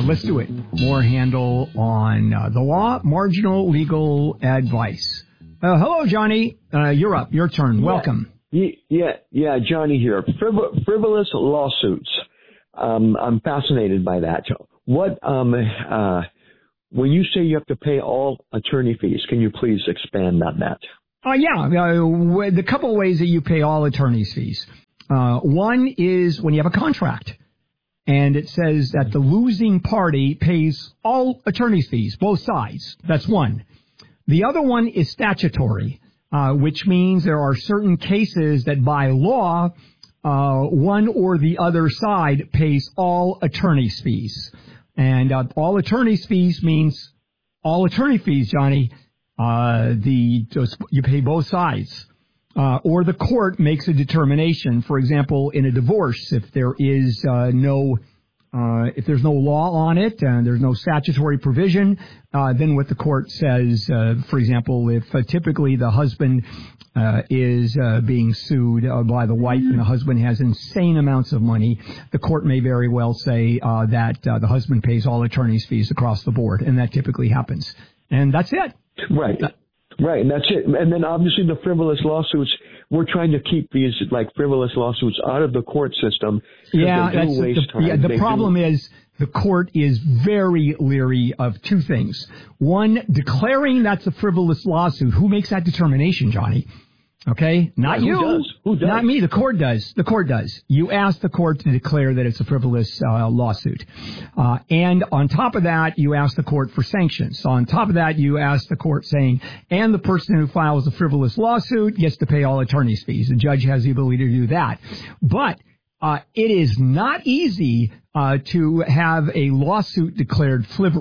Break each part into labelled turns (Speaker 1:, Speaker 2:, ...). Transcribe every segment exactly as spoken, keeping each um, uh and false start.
Speaker 1: let's do it. More handle on uh, the law, marginal legal advice. Uh, hello, Johnny. Uh, you're up. Your turn.
Speaker 2: Yeah.
Speaker 1: Welcome.
Speaker 2: Yeah, yeah, Johnny here. Friv- frivolous lawsuits. Um, I'm fascinated by that. What, um, uh, when you say you have to pay all attorney fees, can you please expand on that?
Speaker 1: Uh, yeah, uh, the couple of ways that you pay all attorney's fees. Uh, one is when you have a contract, and it says that the losing party pays all attorney's fees, both sides. That's one. The other one is statutory, uh, which means there are certain cases that by law, uh, one or the other side pays all attorney's fees. And uh, all attorney's fees means all attorney fees, Johnny. Uh, the you pay both sides. Uh, or the court makes a determination. For example, in a divorce, if there is uh, no uh, if there's no law on it and there's no statutory provision, uh, then what the court says, uh, for example, if uh, typically the husband uh, is uh, being sued uh, by the wife and the husband has insane amounts of money, the court may very well say uh, that uh, the husband pays all attorney's fees across the board, and that typically happens. And that's it.
Speaker 2: Right. Right, and that's it. And then obviously the frivolous lawsuits, we're trying to keep these like frivolous lawsuits out of the court system.
Speaker 1: Yeah,
Speaker 2: they do
Speaker 1: that's
Speaker 2: waste
Speaker 1: the,
Speaker 2: time.
Speaker 1: yeah, the
Speaker 2: They
Speaker 1: problem
Speaker 2: do.
Speaker 1: is the court is very leery of two things. One, declaring that's a frivolous lawsuit. Who makes that determination, Johnny? Okay, not
Speaker 2: Who
Speaker 1: you,
Speaker 2: does? Who does?
Speaker 1: Not me. The court does. The court does. You ask the court to declare that it's a frivolous uh, lawsuit, uh, and on top of that, you ask the court for sanctions. So on top of that, you ask the court saying, and the person who files a frivolous lawsuit gets to pay all attorney's fees. The judge has the ability to do that, but uh, it is not easy uh, to have a lawsuit declared fliv-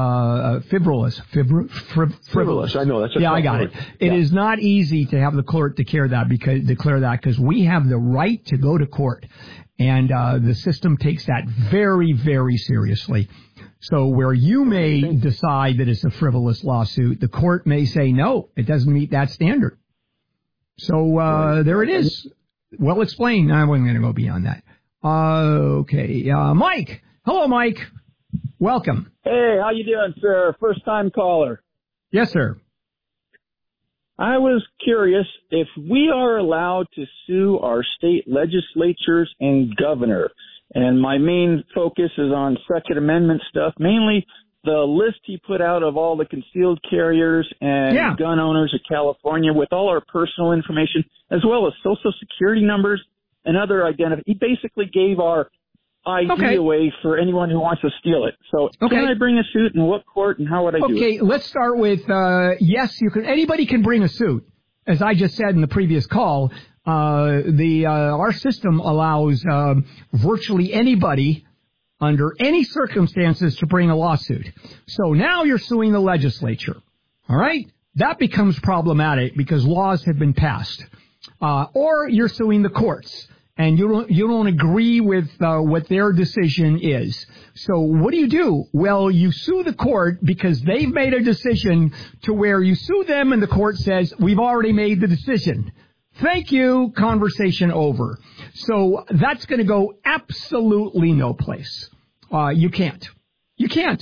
Speaker 1: uh, frivolous. Fibr- friv- frivolous.
Speaker 2: I know that's a
Speaker 1: yeah, I got
Speaker 2: word.
Speaker 1: it. It
Speaker 2: yeah.
Speaker 1: is not easy to have the court declare that because declare that because we have the right to go to court, and uh, the system takes that very, very seriously. So where you may decide that it's a frivolous lawsuit, the court may say no, it doesn't meet that standard. So uh, there it is. Well explained. I wasn't going to go beyond that. Uh, okay, uh, Mike. Hello, Mike. Welcome.
Speaker 3: Hey, how you doing, sir? First time caller.
Speaker 1: Yes, sir.
Speaker 3: I was curious if we are allowed to sue our state legislatures and governor. And my main focus is on Second Amendment stuff, mainly the list he put out of all the concealed carriers and
Speaker 1: yeah.
Speaker 3: gun owners of California with all our personal information, as well as social security numbers and other identity. He basically gave our I D
Speaker 1: okay.
Speaker 3: away for anyone who wants to steal it. So
Speaker 1: okay.
Speaker 3: can I bring a suit, and what court, and how would I
Speaker 1: okay,
Speaker 3: do it?
Speaker 1: Okay, let's start with, uh, yes, you can. Anybody can bring a suit. As I just said in the previous call, uh, the uh, our system allows uh, virtually anybody under any circumstances to bring a lawsuit. So now you're suing the legislature. All right? That becomes problematic because laws have been passed. Uh, or you're suing the courts, and you don't you don't agree with uh, what their decision is. So what do you do? Well, you sue the court because they've made a decision to where you sue them, and the court says, we've already made the decision. Thank you, conversation over. So that's going to go absolutely no place. Uh, you can't. You can't.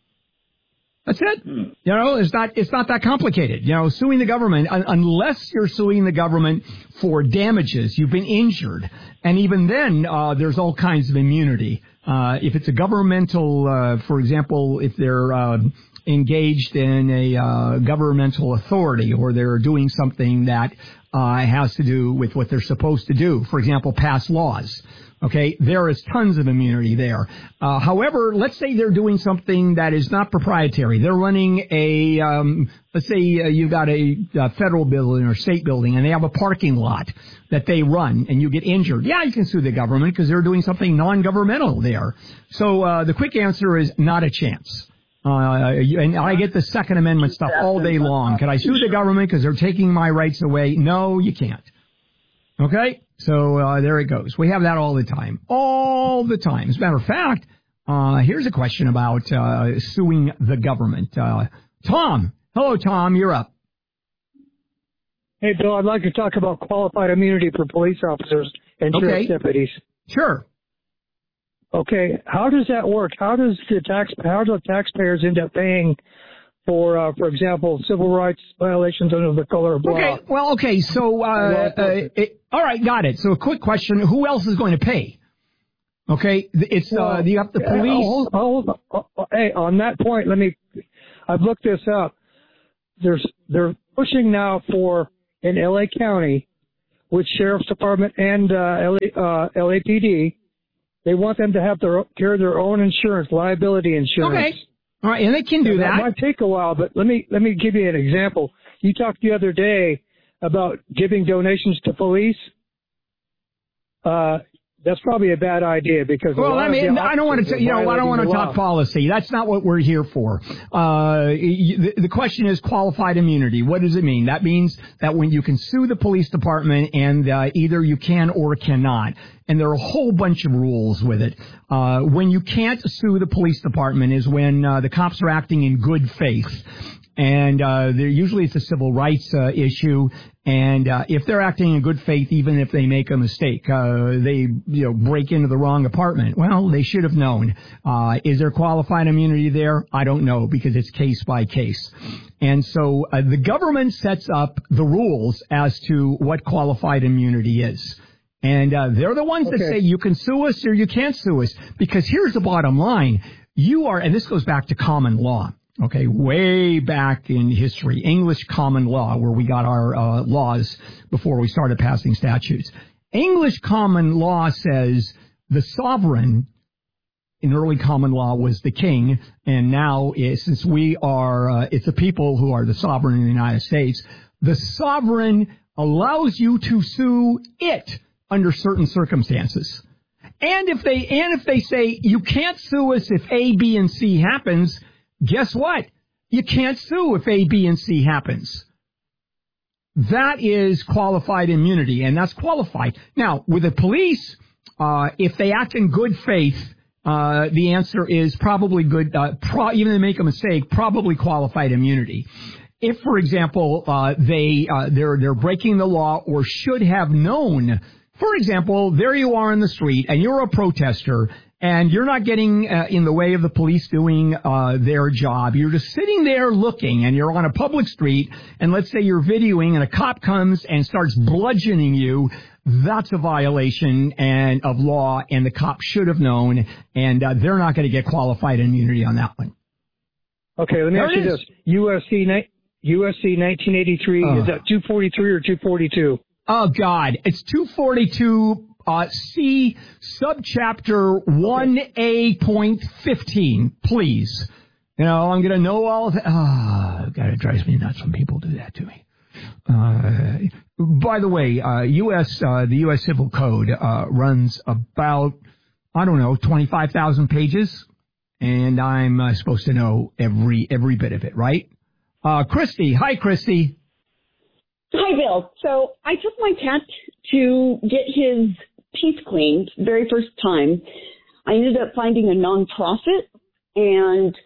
Speaker 1: That's it. You know, it's not it's not that complicated. You know, suing the government, un- unless you're suing the government for damages, you've been injured. And even then, uh, there's all kinds of immunity. Uh, if it's a governmental, uh, for example, if they're uh, engaged in a uh, governmental authority or they're doing something that uh, has to do with what they're supposed to do, for example, pass laws. Okay, there is tons of immunity there. Uh, however, let's say they're doing something that is not proprietary. They're running a, um, let's say uh, you've got a, a federal building or state building, and they have a parking lot that they run, and you get injured. Yeah, you can sue the government because they're doing something non-governmental there. So uh, the quick answer is not a chance. Uh, and I get the Second Amendment stuff all day long. Can I sue the government because they're taking my rights away? No, you can't. Okay? So uh, there it goes. We have that all the time. All the time. As a matter of fact, uh, here's a question about uh, suing the government. Uh, Tom. Hello, Tom. You're up.
Speaker 4: Hey, Bill, I'd like to talk about qualified immunity for police officers and sheriff
Speaker 1: okay.
Speaker 4: deputies.
Speaker 1: Sure.
Speaker 4: Okay, how does that work? How does the tax how do taxpayers end up paying for, uh, for example, civil rights violations under the color of law?
Speaker 1: Okay, well, okay, so uh, uh, it, all right, got it. So a quick question: who else is going to pay? Okay, it's
Speaker 4: well,
Speaker 1: uh, you have the police.
Speaker 4: Hold, hold, hold, hey, on that point, let me. I've looked this up. There's they're pushing now for in L A County, with Sheriff's Department and uh, L A, uh, L A P D. They want them to have their carry their own insurance, liability insurance.
Speaker 1: Okay. All right, and they can do
Speaker 4: and
Speaker 1: that.
Speaker 4: That might take a while, but let me let me give you an example. You talked the other day about giving donations to police. Uh, that's probably a bad idea because
Speaker 1: well, I mean, I don't want to, you know, I don't want to talk policy. That's not what we're here for. Uh, the, the question is qualified immunity. What does it mean? That means that when you can sue the police department, and uh, either you can or cannot. And there are a whole bunch of rules with it. Uh, when you can't sue the police department is when uh, the cops are acting in good faith. And uh, usually it's a civil rights uh, issue. And uh, if they're acting in good faith, even if they make a mistake, uh, they you know break into the wrong apartment. Well, they should have known. Uh, is there qualified immunity there? I don't know, because it's case by case. And so uh, the government sets up the rules as to what qualified immunity is. And uh, they're the ones
Speaker 4: okay.
Speaker 1: that say you can sue us or you can't sue us. Because here's the bottom line. You are, and this goes back to common law. Okay, way back in history, English common law, where we got our uh, laws before we started passing statutes. English common law says the sovereign, in early common law, was the king, and now, is, since we are, uh, it's the people who are the sovereign in the United States, the sovereign allows you to sue it under certain circumstances. And if they, and if they say you can't sue us if A, B, and C happens, guess what? You can't sue if A, B, and C happens. That is qualified immunity, and that's qualified. Now, with the police, uh, if they act in good faith, uh, the answer is probably good, uh, pro- even if they make a mistake, probably qualified immunity. If, for example, uh, they, uh, they're, they're breaking the law or should have known, for example, there you are in the street and you're a protester, and you're not getting uh, in the way of the police doing uh, their job. You're just sitting there looking, and you're on a public street, and let's say you're videoing, and a cop comes and starts bludgeoning you. That's a violation and of law, and the cop should have known, and uh, they're not going to get qualified immunity on that one.
Speaker 4: Okay, let me
Speaker 1: there
Speaker 4: ask you this. U S C, U S C nineteen eighty-three, uh, is that two forty-three or two forty-two?
Speaker 1: Oh, God. It's two forty-two. Uh, C subchapter one A point fifteen, please. You know, I'm going to know all of that. Oh, God, it drives me nuts when people do that to me. Uh, by the way, uh, U S, uh, the U S Civil Code, uh, runs about, I don't know, twenty-five thousand pages. And I'm uh, supposed to know every, every bit of it, right? Uh, Christy. Hi, Christy.
Speaker 5: Hi, Bill. So I took my cat to get his teeth cleaned very first time. I ended up finding a nonprofit, and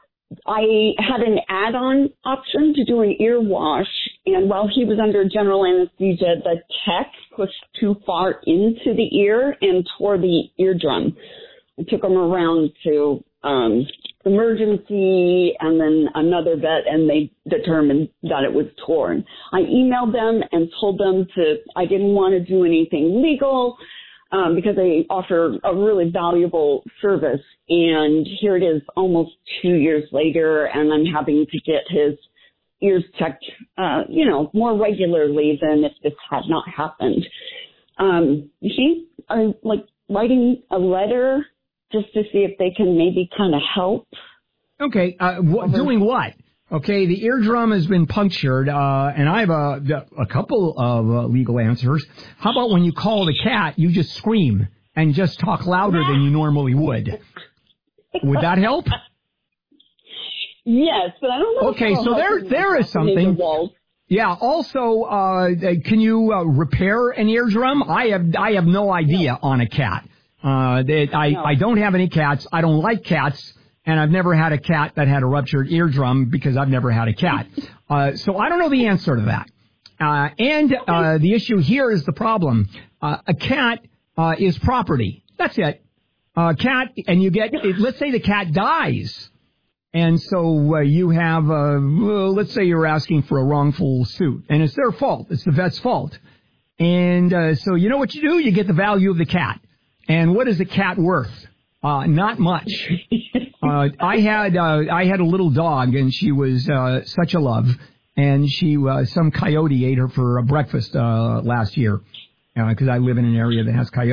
Speaker 5: I had an add-on option to do an ear wash. And while he was under general anesthesia, the tech pushed too far into the ear and tore the eardrum. I took him around to um, emergency and then another vet, and they determined that it was torn. I emailed them and told them to, I didn't want to do anything legal um, because they offer a really valuable service. And here it is almost two years later, and I'm having to get his ears checked, uh, you know, more regularly than if this had not happened. Um, he, uh, like, writing a letter just to see if they can maybe kind of help.
Speaker 1: Okay, uh, wh- doing what? Okay, the eardrum has been punctured, uh, and I have a, a couple of uh, legal answers. How about when you call the cat, you just scream and just talk louder than you normally would? Would that help?
Speaker 5: Yes, but I don't know.
Speaker 1: Okay, so there, there is something. Yeah. Also, uh, can you uh, repair an eardrum? I have, I have no idea no. on a cat. Uh, they, I, no. I don't have any cats. I don't like cats, and I've never had a cat that had a ruptured eardrum because I've never had a cat. Uh, so I don't know the answer to that. Uh, and uh, the issue here is the problem. Uh, a cat uh, is property. That's it. uh, cat, and you get, let's say the cat dies. And so uh, you have, uh, well, let's say you're asking for a wrongful suit, and it's their fault. It's the vet's fault. And uh, so you know what you do? You get the value of the cat. And what is the cat worth? Uh, not much. Uh, I had uh, I had a little dog, and she was uh, such a love. And she, uh, some coyote ate her for breakfast uh, last year, because uh, I live in an area that has coyotes.